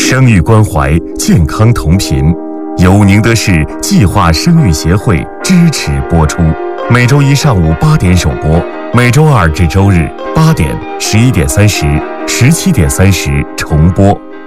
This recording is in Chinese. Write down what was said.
生育关怀，健康同频，由宁德市计划生育协会支持播出。每周一上午8点首播，每周二至周日8点、11点30、17点30重播。